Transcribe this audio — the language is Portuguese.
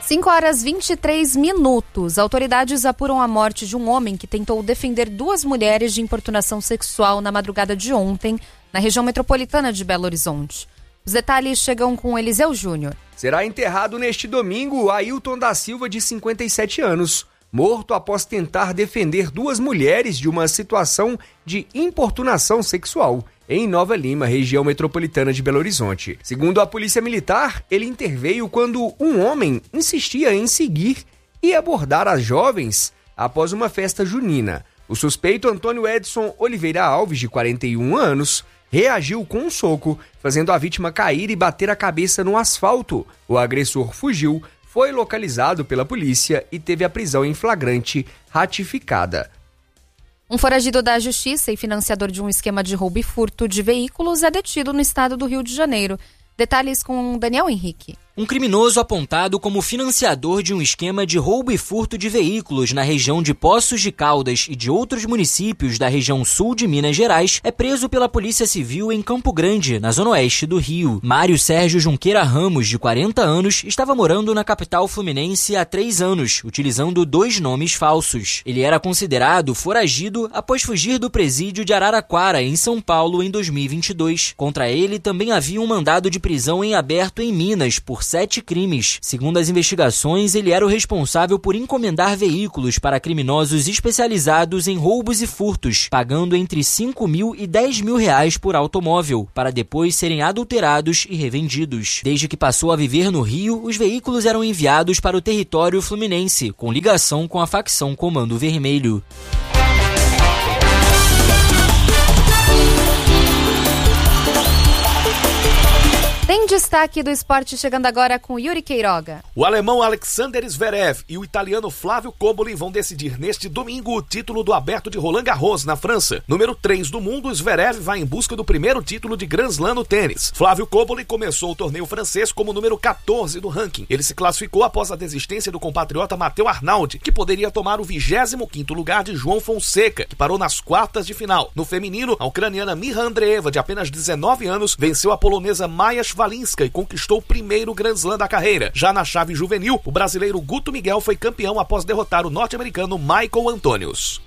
5h23. Autoridades apuram a morte de um homem que tentou defender 2 mulheres de importunação sexual na madrugada de ontem, na região metropolitana de Belo Horizonte. Os detalhes chegam com Eliseu Júnior. Será enterrado neste domingo Ailton da Silva, de 57 anos, morto após tentar defender 2 mulheres de uma situação de importunação sexual em Nova Lima, região metropolitana de Belo Horizonte. Segundo a Polícia Militar, ele interveio quando um homem insistia em seguir e abordar as jovens após uma festa junina. O suspeito, Antônio Edson Oliveira Alves, de 41 anos, reagiu com um soco, fazendo a vítima cair e bater a cabeça no asfalto. O agressor fugiu, foi localizado pela polícia e teve a prisão em flagrante ratificada. Um foragido da Justiça e financiador de um esquema de roubo e furto de veículos é detido no estado do Rio de Janeiro. Detalhes com Daniel Henrique. Um criminoso apontado como financiador de um esquema de roubo e furto de veículos na região de Poços de Caldas e de outros municípios da região sul de Minas Gerais é preso pela Polícia Civil em Campo Grande, na zona oeste do Rio. Mário Sérgio Junqueira Ramos, de 40 anos, estava morando na capital fluminense há 3 anos, utilizando 2 nomes falsos. Ele era considerado foragido após fugir do presídio de Araraquara, em São Paulo, em 2022. Contra ele também havia um mandado de prisão em aberto em Minas por 7 crimes. Segundo as investigações, ele era o responsável por encomendar veículos para criminosos especializados em roubos e furtos, pagando entre 5 mil e 10 mil reais por automóvel, para depois serem adulterados e revendidos. Desde que passou a viver no Rio, os veículos eram enviados para o território fluminense, com ligação com a facção Comando Vermelho. Tem destaque do esporte chegando agora com Yuri Queiroga. O alemão Alexander Zverev e o italiano Flávio Koboli vão decidir neste domingo o título do Aberto de Roland Garros, na França. Número 3 do mundo, Zverev vai em busca do primeiro título de Grand Slam no tênis. Flávio Koboli começou o torneio francês como número 14 do ranking. Ele se classificou após a desistência do compatriota Matteo Arnaldi, que poderia tomar o 25º lugar de João Fonseca, que parou nas quartas de final. No feminino, a ucraniana Miha Andreeva, de apenas 19 anos, venceu a polonesa Maja Walinska e conquistou o primeiro Grand Slam da carreira. Já na chave juvenil, o brasileiro Guto Miguel foi campeão após derrotar o norte-americano Michael Antonius.